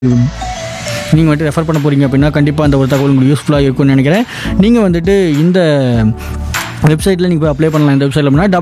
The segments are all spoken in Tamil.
நீங்கள் வந்துட்டு ரெஃபர் பண்ண போகிறீங்க அப்படின்னா கண்டிப்பாக அந்த ஒரு தகவல் உங்களுக்கு யூஸ்ஃபுல்லாக இருக்கும்னு நினைக்கிறேன். நீங்கள் வந்துட்டு இந்த வெப்சைட்டில் நீங்கள் போய் அப்ளை பண்ணலாம். இந்த வெப்சைட்டில் அப்படின்னா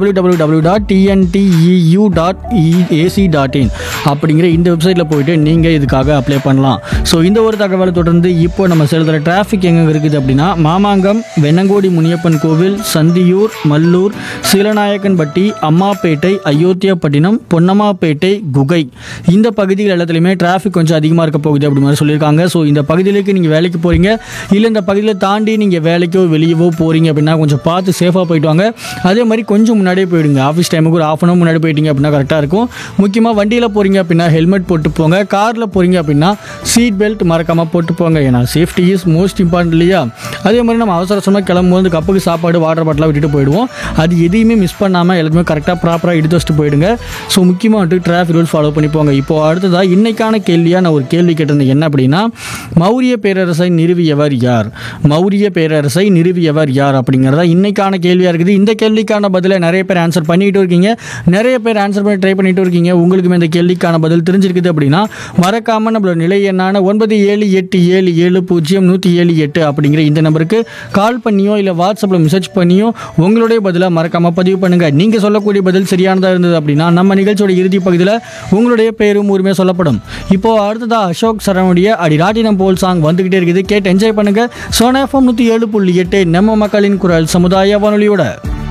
www.tnteu.ac.in அப்படிங்கிற இந்த வெப்சைட்டில் போயிட்டு நீங்கள் இதுக்காக அப்ளை பண்ணலாம். ஸோ இந்த ஒரு தகவலை தொடர்ந்து இப்போ நம்ம சேலத்தில் டிராஃபிக் எங்கே இருக்குது அப்படின்னா மாமாங்கம், வெண்ணங்கோடி முனியப்பன் கோவில், சந்தியூர், மல்லூர், சீலநாயக்கன்பட்டி, அம்மாப்பேட்டை, அயோத்தியாப்பட்டினம், பொன்னம்மாப்பேட்டை, குகை இந்த பகுதிகள் எல்லாத்துலேயுமே டிராஃபிக் கொஞ்சம் அதிகமாக இருக்க போகுது அப்படி மாதிரி சொல்லியிருக்காங்க. ஸோ இந்த பகுதியிലേക്ക് நீங்கள் வேலைக்கு போகிறீங்க இல்லை இந்த பகுதியில் தாண்டி நீங்கள் வேலைக்கோ வெளியவோ போகிறீங்க அப்படின்னா கொஞ்சம் பார்த்து சேஃபாக போயிட்டு வாங்க. அதே மாதிரி கொஞ்சம் முன்னாடியே போயிடுங்க. ஆஃபீஸ் டைமுக்கு ஒரு ½ முன்னாடி போயிட்டீங்க அப்படின்னா கரெக்டாக இருக்கும். முக்கியமாக வண்டியில் போகிறீங்க அப்படின்னா ஹெல்மெட் போட்டு போங்க. காரில் போகிறீங்க அப்படின்னா சீட் பெல்ட் மறக்காமல் போட்டு போங்க. ஏன்னா சேஃப்டி இஸ் மோஸ்ட் இம்பார்ட்டன்ட் இல்லையா? அதே மாதிரி நம்ம அவசரமாக கிளம்பும்போது கப்புக்கு சாப்பாடு, வாட்டர் பாட்டிலாக விட்டுட்டு போயிடுவோம். அது எதையுமே மிஸ் பண்ணாமல் எல்லாத்தையுமே கரெக்டாக ப்ராப்பராக எடுத்து வச்சுட்டு போயிடுங்க. ஸோ முக்கியமாக வந்துட்டு டிராஃபிக் ரூல்ஸ் ஃபாலோ பண்ணி போங்க. இப்போது அடுத்ததாக இன்னைக்கான கேள்வியாக நான் ஒரு கேள்வி கேட்டிருந்தேன். என்ன அப்படின்னா மௌரிய பேரரசை நிறுவியவர் யார்? மௌரிய பேரரசை நிறுவியவர் யார் அப்படிங்கிறதா இன்னைக்கான கேள்வியாக இருக்குது. இந்த கேள்விக்கான பதிலை நிறைய பேர் ஆன்சர் பண்ணிட்டு இருக்கீங்க. நிறைய பேர் ஆன்சர் பண்ணி ட்ரை பண்ணிட்டு இருக்கீங்க. உங்களுக்குமே இந்த கேள்விக்கான பதில் தெரிஞ்சிருக்குது அப்படின்னா மறக்காமல் நம்மளோட நிலை எண்ணான 9787700178 அப்படிங்கிற இந்த நம்பருக்கு கால் பண்ணியோ இல்லை வாட்ஸ்அப்பில் மெசேஜ் பண்ணியோ உங்களுடைய பதிலை மறக்காமல் பதிவு பண்ணுங்கள். நீங்கள் சொல்லக்கூடிய பதில் சரியானதாக இருந்தது அப்படின்னா நம்ம நிகழ்ச்சியோட இறுதி பகுதியில் உங்களுடைய பேரும் ஊருமே சொல்லப்படும். இப்போது அடுத்ததாக அசோக் சரவணுடைய அடிராட்டினம் போல் சாங் வந்துக்கிட்டே இருக்குது. கேட்டு என்ஜாய் பண்ணுங்கள். சோனா FM 107.8 நம்ம மக்களின் குரல் சமுதாய வானொலியோட